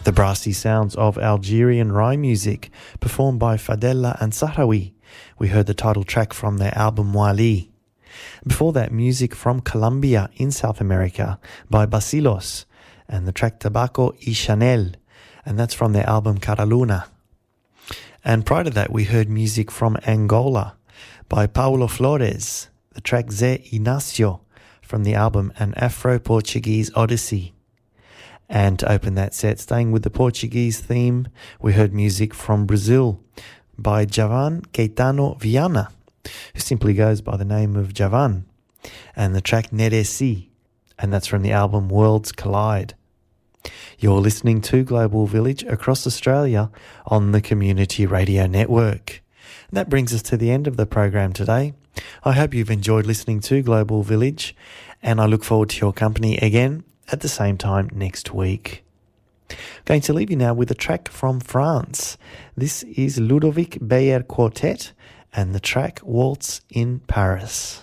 The brassy sounds of Algerian rhyme music performed by Fadela and Sahrawi. We heard the title track from their album Wali. Before that, music from Colombia in South America by Basilos and the track Tabaco y Chanel, and that's from their album Caraluna. And prior to that, we heard music from Angola by Paulo Flores, the track Zé Inácio from the album An Afro-Portuguese Odyssey. And to open that set, staying with the Portuguese theme, we heard music from Brazil by Javan Caetano Viana, who simply goes by the name of Javan, and the track Neresi, and that's from the album Worlds Collide. You're listening to Global Village across Australia on the Community Radio Network. And that brings us to the end of the program today. I hope you've enjoyed listening to Global Village, and I look forward to your company again at the same time next week. Going to leave you now with a track from France. This is Ludovic Beyer Quartet and the track Waltz in Paris.